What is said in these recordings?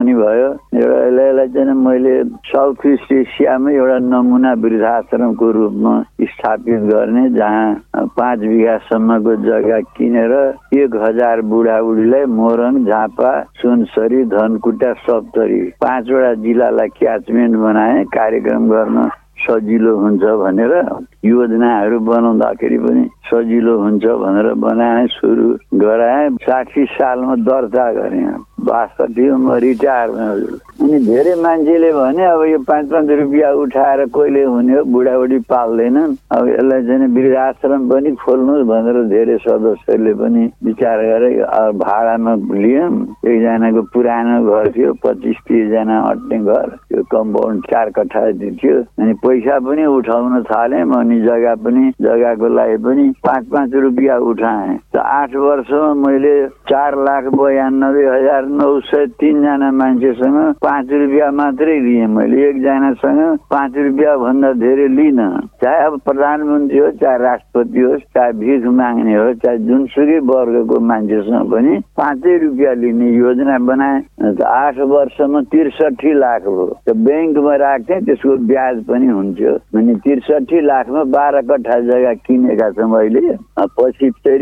पनि भयो। एउटा यसलाई चाहिँ मैले साउथ इस्ट एसियामै एउटा नमुना वृद्धाश्रमको रूपमा स्थापित गर्ने, जहाँ 5 बिघासम्मको जग्गा किनेर 1000 बुढाबुढीलाई मोरङ, झापा, सुनसरी, धनकुटा, सप्तरी 5वटा जिल्लालाई क्याचमेन्ट बनाए। कार्यक्रम गर्न सजिलो हुन्छ भनेर, योजनाहरू बनाउँदाखेरि पनि सजिलो हुन्छ भनेर बनाए, सुरु गराए। 60 सालमा दर्ता गरेँ। 62 म रिटायरमा। अनि धेरै मान्छेले भने अब यो 5-5 रुपियाँ उठाएर कहिले हुने हो, बुढाबुढी पाल्दैनन्, अब यसलाई चाहिँ वृद्धाश्रम पनि खोल्नु भनेर धेरै सदस्यहरूले पनि विचार गरे। भाडामा लियौँ। एकजनाको पुरानो घर थियो, 25-30 जना अट्ने घर, त्यो कम्पाउन्ड 4 कट्ठा थियो। अनि पैसा पनि उठाउन थालेँ। अनि जग्गाको लागि पनि 5-5 रुपियाँ उठाएँ। 8 वर्षमा मैले 4,92,903 जना मान्छेसँग 5 रुपियाँ मात्रै लिएँ। मैले एकजनासँग 5 रुपियाँ भन्दा धेरै लिन। चाहे अब प्रधानमन्त्री हो, चाहे राष्ट्रपति होस्, चाहे भिख माग्ने हो, चाहे जुनसुकै वर्गको मान्छेसँग पनि 5 रुपियाँ लिने योजना बनाए। 8 वर्षमा 63 लाख हो। त्यो ब्याङ्कमा राख्थेँ, त्यसको ब्याज पनि हुन्थ्यो। अनि 63 लाखमा 12 कट्ठा जग्गा किनेका छौँ अहिले। पछि फेरि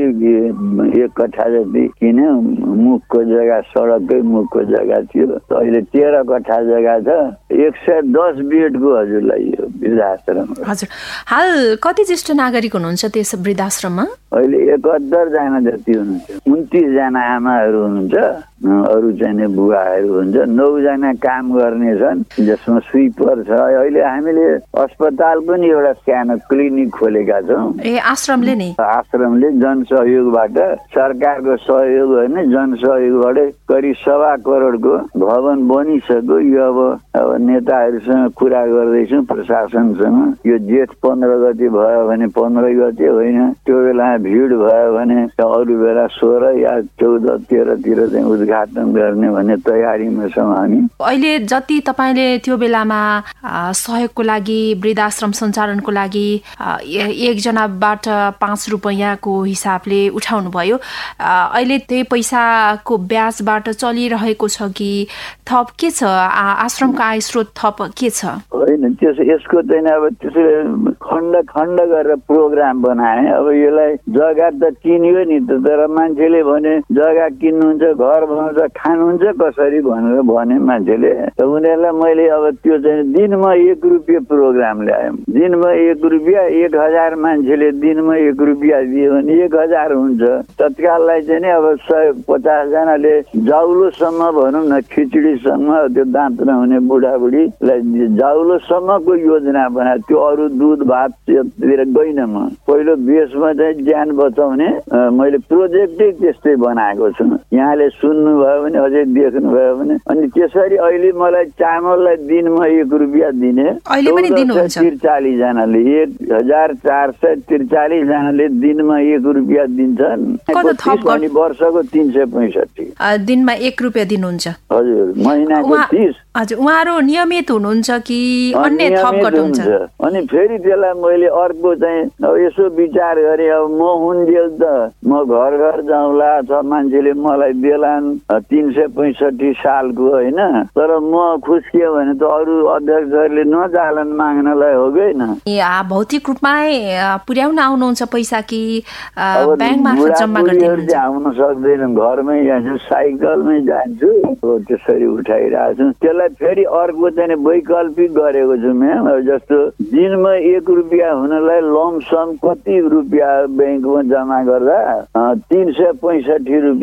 1 कट्ठा जति किन्यो। मुखको जग्गा, सडककै मुखको जग्गा थियो। अहिले 13 कट्ठा जग्गा छ। 110 बेडको हजुरलाई यो वृद्धाश्रम। हजुर, हाल कति ज्येष्ठ नागरिक हुनुहुन्छ त्यस वृद्धाश्रममा? अहिले 71 जना जति हुनुहुन्छ। 29 जना आमाहरू हुनुहुन्छ, अरू चाहिँ बुवाहरू हुन्छ। 9 जना काम गर्ने छन्, जसमा स्विपर छ। अहिले हामीले अस्पताल पनि एउटा सानो क्लिनिक खोलेका छौँ। आश्रमले नै? आश्रमले जनसहयोगबाट, सरकारको सहयोग होइन, जनसहयोगबाट करिब 1.25 करोडको भवन बनिसक्यो। यो अब नेताहरूसँग कुरा गर्दैछौँ, प्रशासनसँग। यो जेठ 15 गते भयो भने 15 गते होइन, त्यो बेला भिड भयो भने अरू बेला 16 या 14, 13 चाहिँ उद्घाटन गर्ने भन्ने तयारीमा छौँ हामी। अहिले जति तपाईँले त्यो बेलामा सहयोगको लागि, वृद्धाश्रम सञ्चालनको लागि एकजनाबाट 5 रुपियाँको हिसाबले उठाउनु भयो, अहिले त्यही पैसाको ब्याजबाट चलिरहेको छ कि थप के छ? आश्रमको आय स्रोत थप के छ? होइन, यसको चाहिँ अब त्यसले खण्ड गरेर प्रोग्राम बनाए। अब यसलाई जग्गा त किन्यो नि त, तर मान्छेले भने जग्गा किन्नुहुन्छ, घर बनाउँछ, खानुहुन्छ कसरी भनेर भने मान्छेले। त उनीहरूलाई मैले अब त्यो चाहिँ दिनमा 1 रुपियाँ प्रोग्राम ल्याएँ। दिनमा 1 रुपियाँ, 1000 मान्छेले दिनमा 1 रुपियाँ दियो भने 1000 हुन्छ। तत्काललाई चाहिँ नि अब 150 जनाले जाउलोसम्म भनौँ न, खिचडीसम्म, त्यो दाँत नहुने बुढाबुढीलाई जाउलोसम्मको योजना बनायो। त्यो अरू दुध भाततिर गइन। म पहिलो बेसमा चाहिँ ज्यान बचाउने मैले प्रोजेक्टै त्यस्तै बनाएको छु। यहाँले सुन्नुभयो भने, अझै देख्नुभयो भने। अनि त्यसरी अहिले मलाई चामललाई दिनमा 1 रुपियाँ दिने। 43 जनाले, 1443 जनाले दिनमा 1 रुपियाँ दिन्छन्। अनि वर्षको 365 दिनमा 1 रुपियाँ दिनुहुन्छ? हजुर, महिनाको 30। हजुर, उहाँहरू नियमित हुनुहुन्छ कि अन्य थप गर्नुहुन्छ? अनि फेरि त्यसलाई मैले अर्को चाहिँ अब यसो विचार गरेँ। अब म हुन्जेल त म घर जाउँला, छ मान्छेले मलाई देलान्, 365 सालको होइन। तर म खुस्कियो भने त अरू अध्यक्षहरूले नजालान् माग्नलाई, हो गएन? भौतिक रूपमा पुर्याउन आउनुहुन्छ पैसा कि ब्याङ्क मार्फत जम्मा गर्नुहुन्छ? आउन सक्दैन, घरमै जान्छु, साइकलमै जान्छु, त्यसरी उठाइरहेको छु। त्यसलाई फेरि अर्को चाहिँ वैकल्पिक गरेको छु म्याम। जस्तो दिनमा 1 रुपियाँ हुनलाई लमसम कति रुपियाँ ब्याङ्कमा जम्मा गर्दा 365 रुपियाँ